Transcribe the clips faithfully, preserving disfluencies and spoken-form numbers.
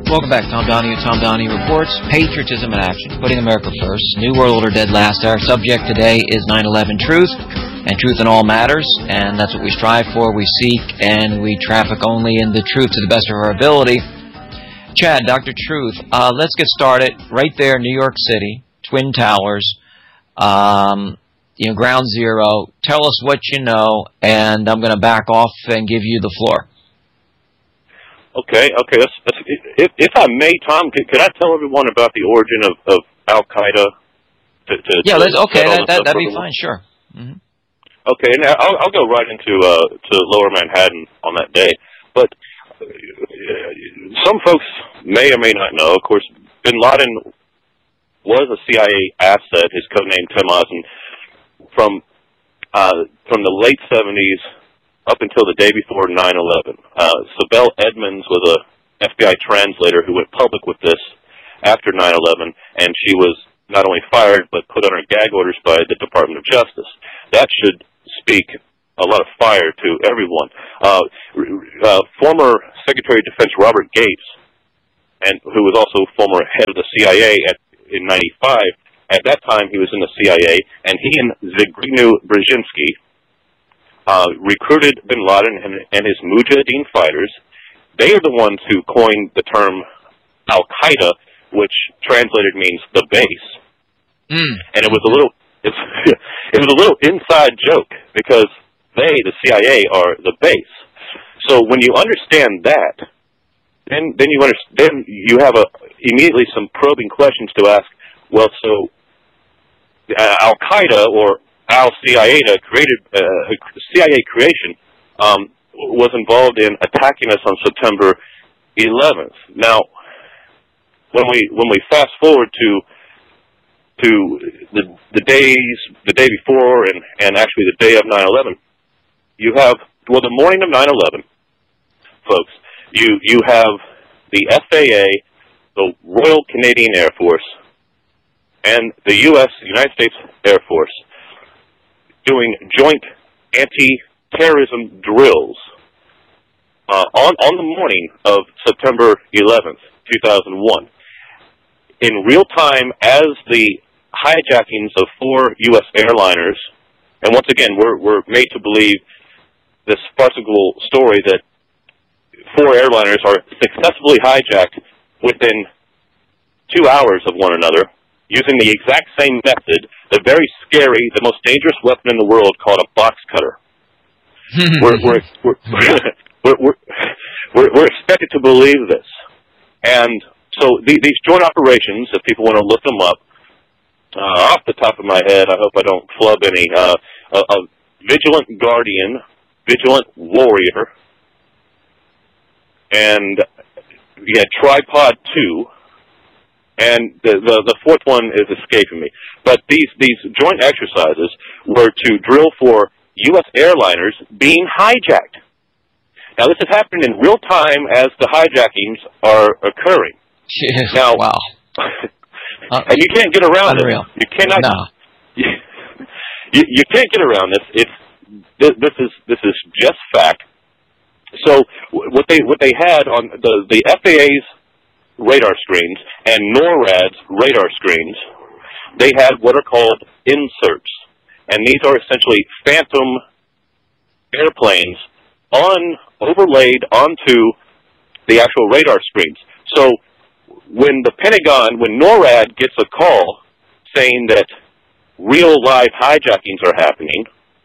Welcome back, Tom Donahue. Tom Donahue Reports. Patriotism in action. Putting America first. New World Order dead last. Our subject today is nine eleven truth, and truth in all matters, and that's what we strive for. We seek and we traffic only in the truth to the best of our ability. Chad, Doctor Truth, uh, let's get started right there, New York City, Twin Towers, um, you know, ground zero. Tell us what you know, and I'm going to back off and give you the floor. Okay, okay. That's, that's, if, if I may, Tom, could, could I tell everyone about the origin of, of Al Qaeda? To, to, yeah, to let's, okay, that, that, that'd be fine. fine, sure. Mm-hmm. Okay, now I'll, I'll go right into uh, to Lower Manhattan on that day. But uh, some folks may or may not know. Of course, Bin Laden was a C I A asset. His codename Tim Ozen from uh, from the late seventies. Up until the day before nine eleven. Uh, Sibel Edmonds was a F B I translator who went public with this after nine eleven, and she was not only fired, but put under gag orders by the Department of Justice. That should speak a lot of fire to everyone. Uh, uh, former Secretary of Defense Robert Gates, and who was also former head of the C I A at, in ninety-five, at that time he was in the C I A, and he and Zbigniew Brzezinski, Uh, recruited Bin Laden and, and his Mujahideen fighters. They are the ones who coined the term Al-Qaeda, which translated means the base. Mm. And it was a little, it's, it was a little inside joke because they, the C I A, are the base. So when you understand that, then then you under, then you have a immediately some probing questions to ask. Well, so uh, Al-Qaeda or Al-C I A created uh, C I A creation um, was involved in attacking us on September eleventh. Now, when we when we fast forward to to the the days the day before and, and actually the day of nine eleven, you have well the morning of nine eleven, folks. You you have the F A A, the Royal Canadian Air Force, and the U S United States Air Force doing joint anti-terrorism drills uh, on, on the morning of September eleventh, two thousand one. In real time, as the hijackings of four U S airliners, and once again, we're, we're made to believe this farcical story that four airliners are successfully hijacked within two hours of one another, using the exact same method, the very scary, the most dangerous weapon in the world called a box cutter. we're, we're, we're, we're, we're, we're, we're expected to believe this. And so the, these joint operations, if people want to look them up, uh, off the top of my head, I hope I don't flub any, uh, a, a Vigilant Guardian, Vigilant Warrior, and yeah, Tripod two, and the, the the fourth one is escaping me. But these these joint exercises were to drill for U S airliners being hijacked. Now, this is happening in real time as the hijackings are occurring. Yes, now, wow. uh, and you can't get around unreal. it. You cannot. No. You, you, you can't get around this. It's this, this is this is just fact. So what they what they had on the the F A A's radar screens and NORAD's radar screens, they had what are called inserts, and these are essentially phantom airplanes on overlaid onto the actual radar screens. So when the Pentagon, when NORAD gets a call saying that real live hijackings are happening,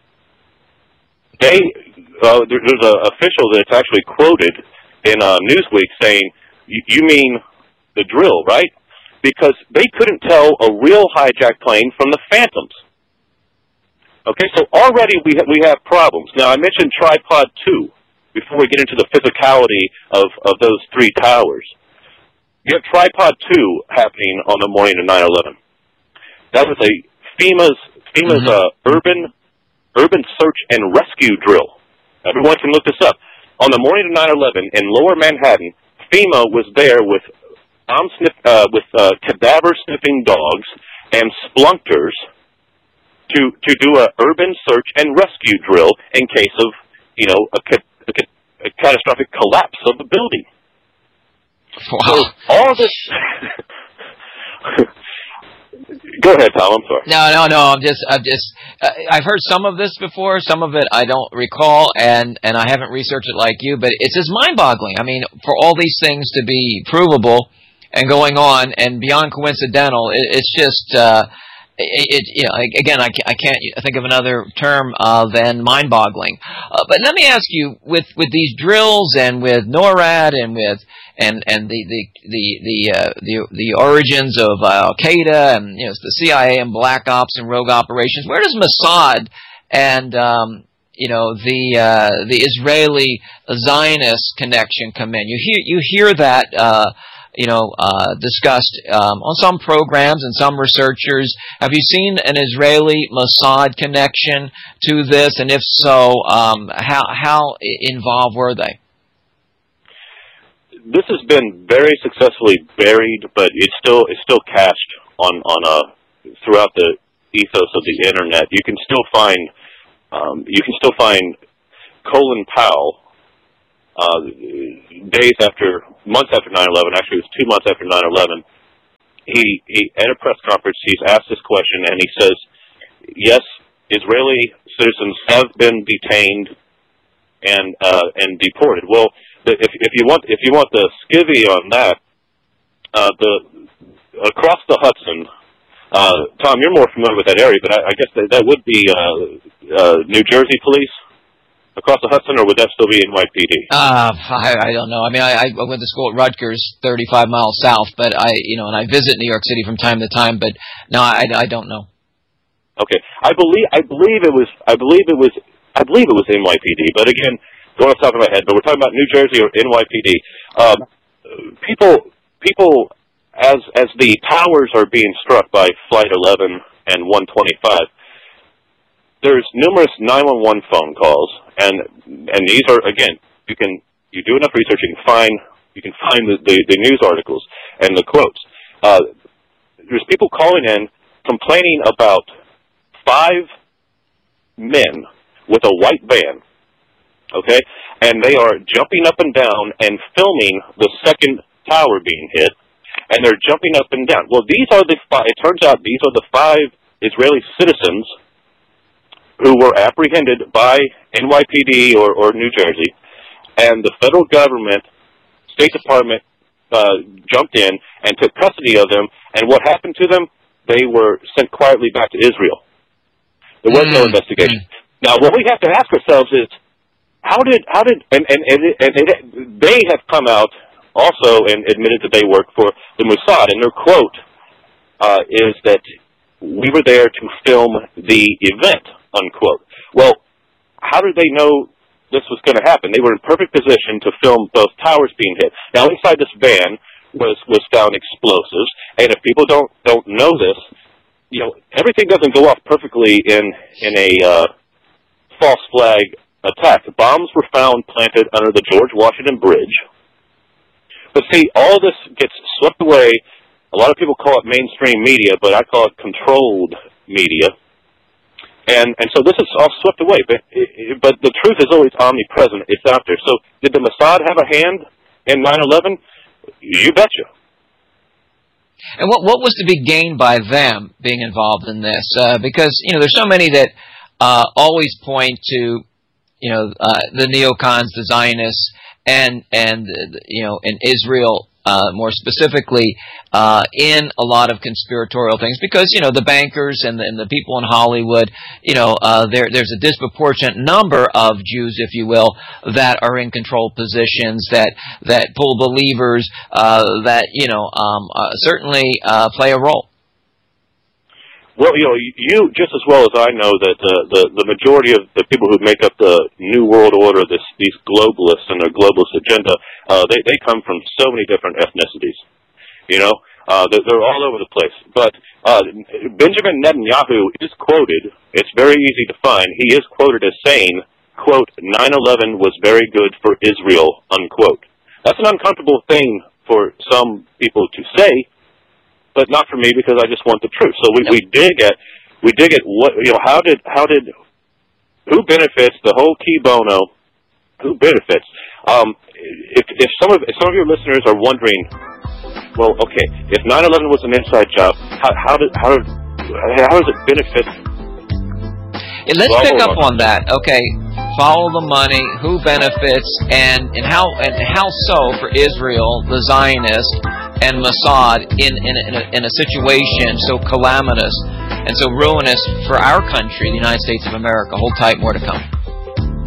they uh, there, there's an official that's actually quoted in uh, Newsweek saying, "You mean the drill, right?" Because they couldn't tell a real hijacked plane from the phantoms. Okay, so already we ha we have problems. Now, I mentioned Tripod two before we get into the physicality of, of those three towers. You have Tripod two happening on the morning of nine eleven. That was a FEMA's FEMA's mm-hmm. uh, urban urban search and rescue drill. Everyone can look this up. On the morning of nine eleven in Lower Manhattan, FEMA was there with um, sniff, uh, with uh, cadaver sniffing dogs and splunkers to to do a urban search and rescue drill in case of you know a, a, a catastrophic collapse of the building. Wow. So all this. Go ahead, Tom. I'm sorry. No, no, no. I'm just, I'm just. Uh, I've heard some of this before. Some of it I don't recall, and and I haven't researched it like you. But it's just mind-boggling. I mean, for all these things to be provable and going on and beyond coincidental, it, it's just. Uh, It, it, you know, again, I, I can't think of another term uh, than mind-boggling. Uh, but let me ask you, with, with these drills and with NORAD and with and and the the the the uh, the, the origins of uh, Al Qaeda and you know the C I A and Black Ops and rogue operations, where does Mossad and um, you know the uh, the Israeli Zionist connection come in? You hear you hear that. Uh, you know, uh, discussed um, on some programs and some researchers. Have you seen an Israeli Mossad connection to this? And if so, um, how how involved were they? This has been very successfully buried, but it's still it's still cached on on a throughout the ethos of the internet. You can still find um, you can still find Colin Powell. Uh, days after, months after nine eleven, actually it was two months after nine eleven, he, he, at a press conference, he's asked this question, and he says, yes, Israeli citizens have been detained and, uh, and deported. Well, the, if, if you want, if you want the skivvy on that, uh, the, across the Hudson, uh, Tom, you're more familiar with that area, but I, I guess that, that would be, uh, uh, New Jersey police? Across the Hudson, or would that still be N Y P D? Uh, I, I don't know. I mean, I, I went to school at Rutgers, thirty-five miles south, but I, you know, and I visit New York City from time to time, but no, I, I don't know. Okay, I believe, I believe it was, I believe it was, I believe it was N Y P D. But again, going off the top of my head, but we're talking about New Jersey or N Y P D. Um, people, people, as as the towers are being struck by Flight eleven and one twenty-five. There's numerous nine one one phone calls, and and these are, again, you can you do enough research, you can find you can find the, the, the news articles and the quotes. Uh, there's people calling in complaining about five men with a white van, okay, and they are jumping up and down and filming the second tower being hit, and they're jumping up and down. Well, these are the five, it turns out these are the five Israeli citizens who were apprehended by N Y P D or, or New Jersey, and the federal government, State Department, uh, jumped in and took custody of them, and what happened to them? They were sent quietly back to Israel. There was no investigation. Now, what we have to ask ourselves is, how did, how did, and, and, and, it, and it, they have come out also and admitted that they work for the Mossad, and their quote uh, is that we were there to film the event, unquote. Well, how did they know this was going to happen? They were in perfect position to film both towers being hit. Now, inside this van was was found explosives, and if people don't don't know this, you know, everything doesn't go off perfectly in in a uh, false flag attack. The bombs were found planted under the George Washington Bridge. But see, all this gets swept away. A lot of people call it mainstream media, but I call it controlled media. And and so this is all swept away. But it, but the truth is always omnipresent. It's out there. So did the Mossad have a hand in nine eleven? You betcha. And what what was to be gained by them being involved in this? Uh, because you know, there's so many that uh, always point to you know uh, the neocons, the Zionists, and and you know in Israel. Uh, more specifically, uh, in a lot of conspiratorial things, because you know the bankers and the, and the people in Hollywood, you know, uh, there there's a disproportionate number of Jews, if you will, that are in control positions, that that pull believers, uh, that you know um, uh, certainly uh, play a role. Well, you know, you just as well as I know that the, the, the majority of the people who make up the New World Order, this, these globalists and their globalist agenda, uh, they, they come from so many different ethnicities. You know, uh, they're, they're all over the place. But uh, Benjamin Netanyahu is quoted, it's very easy to find, he is quoted as saying, quote, nine eleven was very good for Israel, unquote. That's an uncomfortable thing for some people to say, but not for me, because I just want the truth. So we, yep. we dig at, we dig at what, you know, how did, how did, who benefits, the whole key bono, who benefits? Um, if, if some of if some of your listeners are wondering, well, okay, if nine eleven was an inside job, how how did how did how does it benefit? Yeah, let's pick up on that. Okay, follow the money, who benefits, and, and how and how so for Israel, the Zionists, and Mossad in in in a, in a situation so calamitous and so ruinous for our country, the United States of America. Hold tight, more to come.